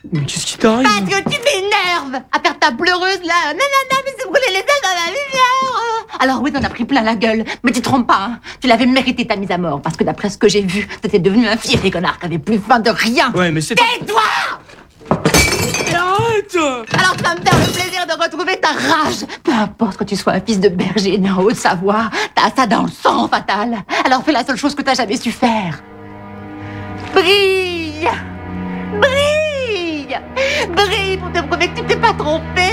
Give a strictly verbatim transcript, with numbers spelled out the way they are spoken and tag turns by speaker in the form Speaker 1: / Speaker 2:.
Speaker 1: Mais qu'est-ce qui t'arrive?
Speaker 2: Parce que tu m'énerves à faire ta pleureuse là. Nanana, mais c'est brûler les ailes dans la lumière. Alors oui, t'en as pris plein la gueule, mais tu te trompes pas, hein. Tu l'avais mérité ta mise à mort, parce que d'après ce que j'ai vu, t'étais devenu un fier connard qui avait plus faim de rien.
Speaker 1: Ouais, mais c'est...
Speaker 2: Tais-toi!
Speaker 1: Mais arrête!
Speaker 2: Alors tu vas me faire le plaisir de retrouver ta rage. Peu importe que tu sois un fils de berger né en Haute-Savoie, t'as ça dans le sang, Fatal. Alors fais la seule chose que t'as jamais su faire. Brille! Brille! Brille pour te prouver que tu t'es pas trompé.